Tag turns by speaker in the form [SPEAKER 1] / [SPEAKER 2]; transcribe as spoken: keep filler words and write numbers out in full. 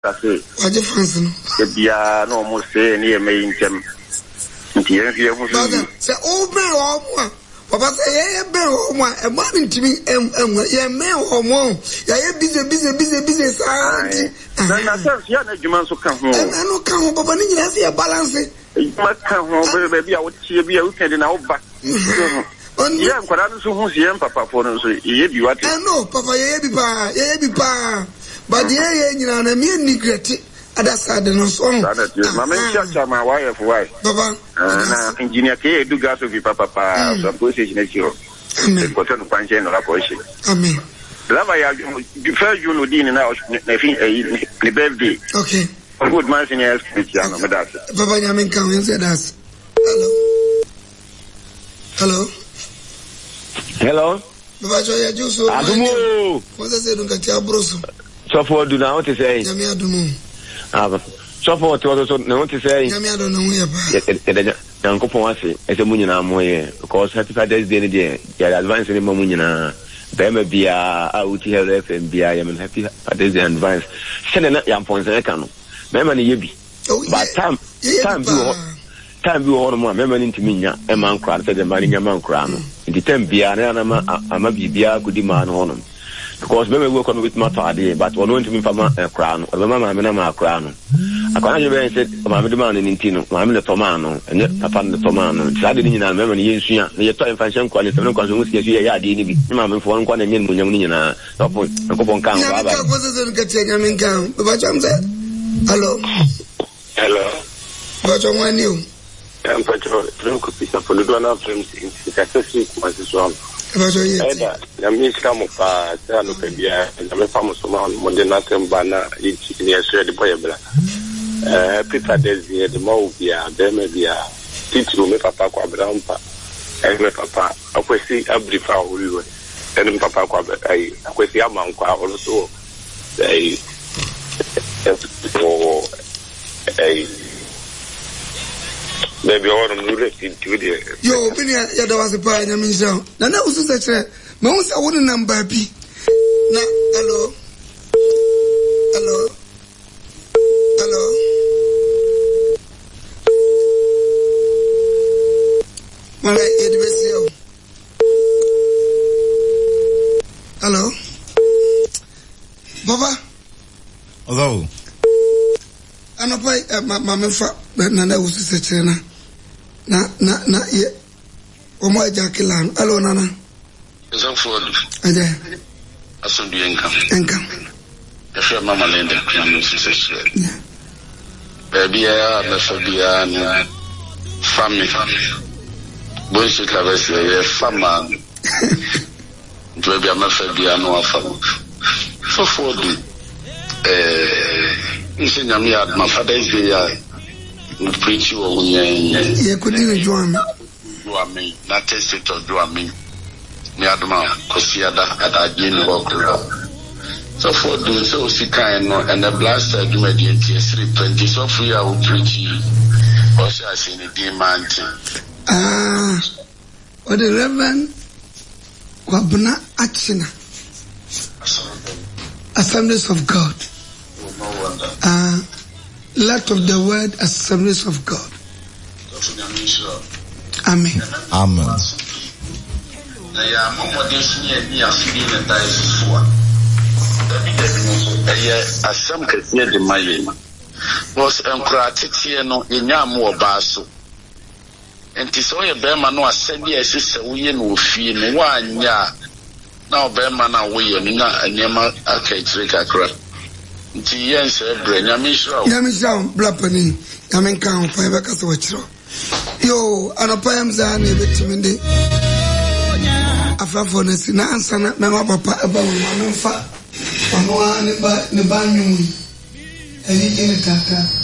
[SPEAKER 1] Kasi.
[SPEAKER 2] Waje fansi no.
[SPEAKER 1] Ebia no mo se ni e me ntem. Nti yen hwe ho so.
[SPEAKER 2] Se o be o mo. Papa say ye be o mo. E ma ntimi em em ye me o mo. Ya ye bize bize bize bize sa.
[SPEAKER 1] Na na sense ya na djuma so ka ho.
[SPEAKER 2] Na no ka ho papa ni nyina se ye balance.
[SPEAKER 1] Djuma ka ho be be a wo tie bia wo kende na wo ba. Yeah, I'm quite so who's here, Papa, for us. Ye be what? I know, Papa, ye be pa, ye be pa. But ye, you know, I mean, neglect it. Other side, no song. Mamma, shut my wife, why? Papa, engineer K, do gas of your papa, some position at you. Amen. Cotton punch and rapproching. Amen. Lava, you first you know, Dean and I was the birthday. Okay. A good man in your speech, young Madame. Papa, Yamin, come and said us. Hello. Hello.
[SPEAKER 3] Hello.
[SPEAKER 2] Babajo ya juso.
[SPEAKER 3] Adumu.
[SPEAKER 2] What's say don't catch abroso.
[SPEAKER 3] So for do now what to say?
[SPEAKER 2] Nyame adumu.
[SPEAKER 3] Ah. So for to so no what to say?
[SPEAKER 2] Nyame adumu ya pa.
[SPEAKER 3] E Yankopon ase ese mu nyina mo ye because certified day dey dey ya advance ni mo mu nyina be ma bia a uti Hero F M bia ya men happy days dey advance. Sene na yampon se ka no. Me ma ne ye bi. But time time bi time bi ho no me ma ni ntimi nya e man kra se de ma ni nya man kra no. The time bia na na ma ama bibia kudi ma no no because me we ko no with matter ade but one want me fama kra no be ma ma me na ma kra no akwana je be say ma me de ma no nti no ma me le toma no enye papa le toma no sa de ni nyina me ma ni yensua na ye to infection kwa le temo kwa so musi ye ya ade ni bi ma me fo nkwa na nye no nyam ni nyina so po ko bon kan ba ba
[SPEAKER 2] ko so so ka che nyam kan ba cham say hello
[SPEAKER 1] hello
[SPEAKER 2] ba cham wani o
[SPEAKER 1] am pa cho trum ko pisa po le do na trum si ka se si ko se so
[SPEAKER 2] Bajo ye.
[SPEAKER 1] Eda, ya mi shikamu pa sa no pebia, na me famo so ma mo de na temba na ichi ni eso de boye bla. Eh Peter Desi de mo bia, de me bia. Titru me papa kwa brampa. Eh me papa, akwesi abrifa uriwe. Eh me papa kwa ai, akwesi amankwa oloso. Eh eh eh Baby, I want to look into it.
[SPEAKER 2] Yo, opinion, yeah, there was a pie, I mean, so. Now, that was such a most I wouldn't number B. Now, hello. Hello. Hello. Well, I hear the hello. Baba.
[SPEAKER 4] Hello.
[SPEAKER 2] Ano pa, mama fa, na na usi se chena. Na na na ye omo aja kilan alo nana
[SPEAKER 5] Ezan Ford
[SPEAKER 2] aja
[SPEAKER 5] asundu enka
[SPEAKER 2] enka
[SPEAKER 5] ya fe mama lende kwa nusu sese baby ya na fabia na family bonse traverse ya fama ndio bia ma fabia no afa so Ford eh nsinya mi ad ma fada ise ya no preach o nyen
[SPEAKER 2] ye kudini joame
[SPEAKER 5] joame na test to joame ni aduma kosiada adaje ni wokro so for do so sikan no and the blast aduma di three twenty so free a preach o sha se ni di manti
[SPEAKER 2] ah o the reverend Wabuna Achina Assemblies of God ah uh, lot of the word Assemblies of God. Amen.
[SPEAKER 4] Amen.
[SPEAKER 5] Asam kesiye de maye was enkratiti no enyam wo baaso enti so ye bema no asedi esese woye no ofie no wanya na obema na woye no na anyema akaitre kakra nti yense bre nyamisho
[SPEAKER 2] nyamisho blapani yamen kan fa be kasa wachiro yo anapayam za na betiminde afafo na si na ansana na ma papa eba mo ma mfa ono ne ba ne ba nyu ayi ene tata